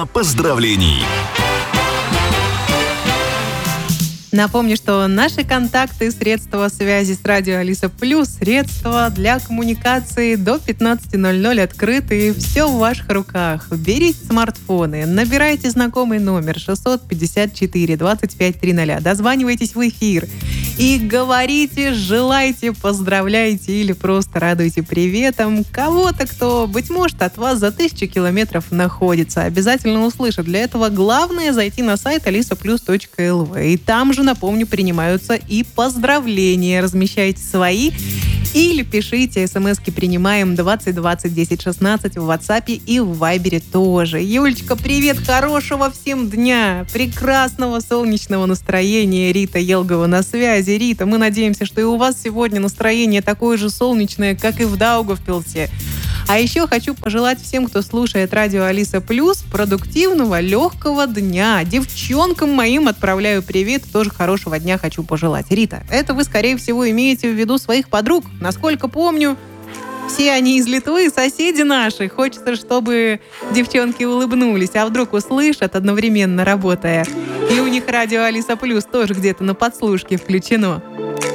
Программа поздравлений. Напомню, что наши контакты, средства связи с радио Алиса Плюс, средства для коммуникации до 15:00 открыты. Все в ваших руках. Берите смартфоны, набирайте знакомый номер 654-2530, дозванивайтесь в эфир и говорите, желайте, поздравляйте или просто радуйте приветом кого-то, кто, быть может, от вас за 1000 километров находится. Обязательно услышат. Для этого главное зайти на сайт alisaplus.lv. И там же, напомню, принимаются и поздравления. Размещайте свои или пишите. СМСки принимаем 20 20 10 16 в WhatsApp и в Вайбере тоже. Юлечка, привет, хорошего всем дня, прекрасного солнечного настроения. Рита Елгова на связи. Рита, мы надеемся, что и у вас сегодня настроение такое же солнечное, как и в Даугавпилсе. А еще хочу пожелать всем, кто слушает радио Алиса Плюс, продуктивного, легкого дня. Девчонкам моим отправляю привет, тоже хорошего дня хочу пожелать. Рита, это вы, скорее всего, имеете в виду своих подруг. Насколько помню, все они из Литвы, соседи наши. Хочется, чтобы девчонки улыбнулись, а вдруг услышат, одновременно работая. И у них радио Алиса Плюс тоже где-то на подслушке включено.